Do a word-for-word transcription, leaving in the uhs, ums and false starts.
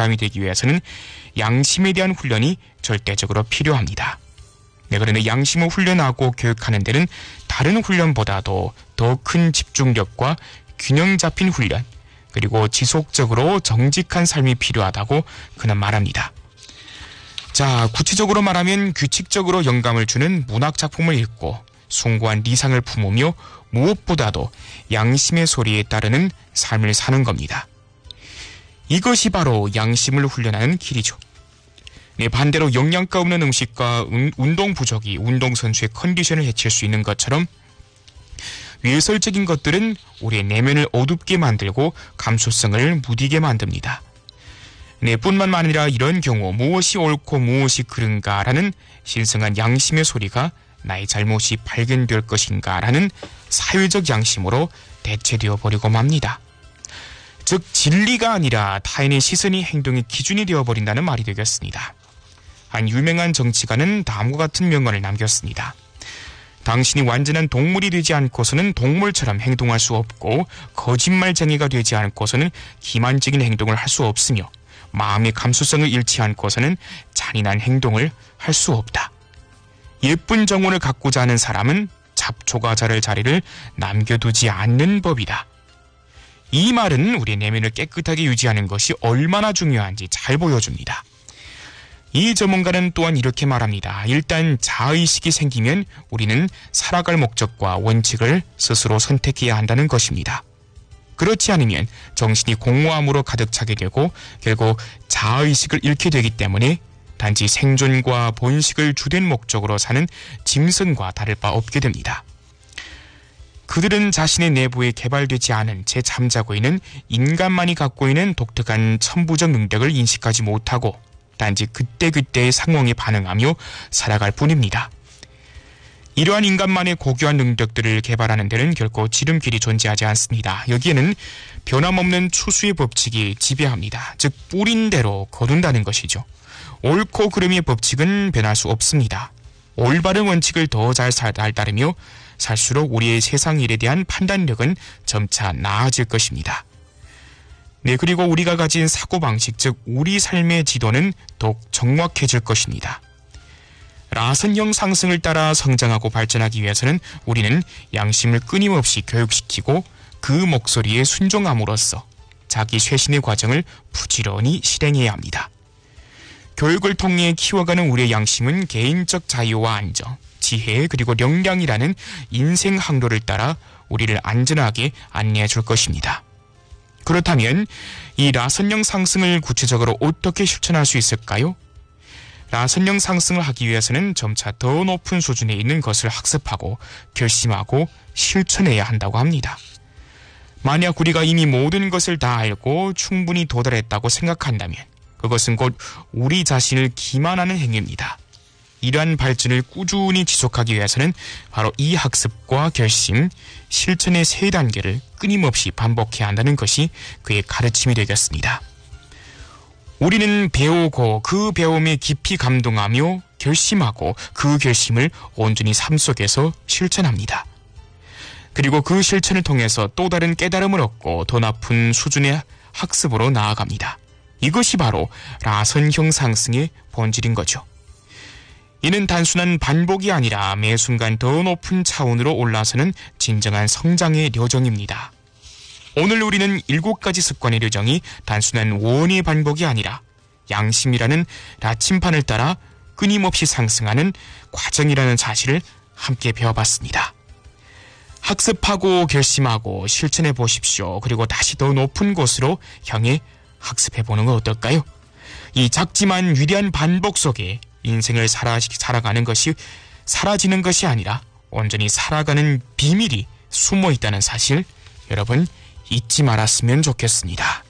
사람이 되기 위해서는 양심에 대한 훈련이 절대적으로 필요합니다. 네, 그런데 양심을 훈련하고 교육하는 데는 다른 훈련보다도 더 큰 집중력과 균형 잡힌 훈련, 그리고 지속적으로 정직한 삶이 필요하다고 그는 말합니다. 자, 구체적으로 말하면 규칙적으로 영감을 주는 문학 작품을 읽고 숭고한 리상을 품으며 무엇보다도 양심의 소리에 따르는 삶을 사는 겁니다. 이것이 바로 양심을 훈련하는 길이죠. 네, 반대로 영양가 없는 음식과 운동 부족이 운동선수의 컨디션을 해칠 수 있는 것처럼 외설적인 것들은 우리의 내면을 어둡게 만들고 감수성을 무디게 만듭니다. 네, 뿐만 아니라 이런 경우 무엇이 옳고 무엇이 그른가라는 신성한 양심의 소리가 나의 잘못이 발견될 것인가라는 사회적 양심으로 대체되어 버리고 맙니다. 즉 진리가 아니라 타인의 시선이 행동의 기준이 되어버린다는 말이 되겠습니다. 한 유명한 정치가는 다음과 같은 명언을 남겼습니다. 당신이 완전한 동물이 되지 않고서는 동물처럼 행동할 수 없고 거짓말쟁이가 되지 않고서는 기만적인 행동을 할 수 없으며 마음의 감수성을 잃지 않고서는 잔인한 행동을 할 수 없다. 예쁜 정원을 가꾸자 하는 사람은 잡초가 자랄 자리를 남겨두지 않는 법이다. 이 말은 우리의 내면을 깨끗하게 유지하는 것이 얼마나 중요한지 잘 보여줍니다. 이 전문가는 또한 이렇게 말합니다. 일단 자의식이 생기면 우리는 살아갈 목적과 원칙을 스스로 선택해야 한다는 것입니다. 그렇지 않으면 정신이 공허함으로 가득 차게 되고 결국 자의식을 잃게 되기 때문에 단지 생존과 번식을 주된 목적으로 사는 짐승과 다를 바 없게 됩니다. 그들은 자신의 내부에 개발되지 않은 채 잠자고 있는 인간만이 갖고 있는 독특한 천부적 능력을 인식하지 못하고 단지 그때그때의 상황에 반응하며 살아갈 뿐입니다. 이러한 인간만의 고귀한 능력들을 개발하는 데는 결코 지름길이 존재하지 않습니다. 여기에는 변함없는 추수의 법칙이 지배합니다. 즉 뿌린 대로 거둔다는 것이죠. 옳고 그름의 법칙은 변할 수 없습니다. 올바른 원칙을 더 잘 따르며 살수록 우리의 세상 일에 대한 판단력은 점차 나아질 것입니다. 네, 그리고 우리가 가진 사고방식, 즉 우리 삶의 지도는 더욱 정확해질 것입니다. 라선형 상승을 따라 성장하고 발전하기 위해서는 우리는 양심을 끊임없이 교육시키고 그 목소리에 순종함으로써 자기 쇄신의 과정을 부지런히 실행해야 합니다. 교육을 통해 키워가는 우리의 양심은 개인적 자유와 안정, 지혜 그리고 역량이라는 인생 항로를 따라 우리를 안전하게 안내해 줄 것입니다. 그렇다면 이 라선형 상승을 구체적으로 어떻게 실천할 수 있을까요? 라선형 상승을 하기 위해서는 점차 더 높은 수준에 있는 것을 학습하고 결심하고 실천해야 한다고 합니다. 만약 우리가 이미 모든 것을 다 알고 충분히 도달했다고 생각한다면 그것은 곧 우리 자신을 기만하는 행위입니다. 이러한 발전을 꾸준히 지속하기 위해서는 바로 이 학습과 결심, 실천의 세 단계를 끊임없이 반복해야 한다는 것이 그의 가르침이 되겠습니다. 우리는 배우고 그 배움에 깊이 감동하며 결심하고 그 결심을 온전히 삶 속에서 실천합니다. 그리고 그 실천을 통해서 또 다른 깨달음을 얻고 더 높은 수준의 학습으로 나아갑니다. 이것이 바로 라선형 상승의 본질인 거죠. 이는 단순한 반복이 아니라 매 순간 더 높은 차원으로 올라서는 진정한 성장의 여정입니다. 오늘 우리는 일곱 가지 습관의 여정이 단순한 원의 반복이 아니라 양심이라는 나침판을 따라 끊임없이 상승하는 과정이라는 사실을 함께 배워봤습니다. 학습하고 결심하고 실천해 보십시오. 그리고 다시 더 높은 곳으로 향해 학습해보는 건 어떨까요? 이 작지만 위대한 반복 속에 인생을 살아, 살아가는 것이 사라지는 것이 아니라 온전히 살아가는 비밀이 숨어 있다는 사실 여러분 잊지 말았으면 좋겠습니다.